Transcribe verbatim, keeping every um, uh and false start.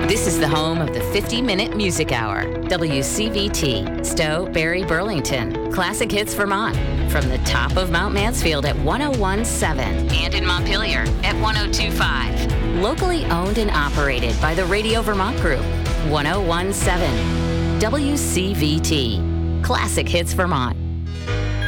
This is the home of the fifty-minute Music Hour. W C V T, Stowe, Barrie, Burlington. Classic Hits Vermont. From the top of Mount Mansfield at one oh one point seven and in Montpelier at one oh two point five. Locally owned and operated by the Radio Vermont Group. one oh one point seven. W C V T, Classic Hits Vermont.